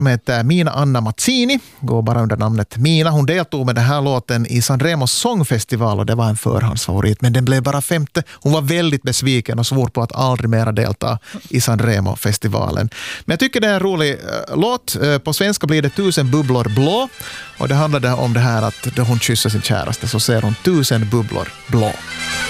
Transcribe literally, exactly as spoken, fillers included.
som heter Mina Anna Mazzini, går bara under namnet Mina. Hon deltog med den här låten i Sanremos sångfestival och det var en förhandsfavorit, men den blev bara femte. Hon var väldigt besviken och svor på att aldrig mera delta i Sanremo-festivalen. Men jag tycker det är en rolig uh, låt. Uh, på svenska blir det Tusen bubblor blå och det handlade om det här att då hon kysser sin käraste så ser hon tusen bubblor blå.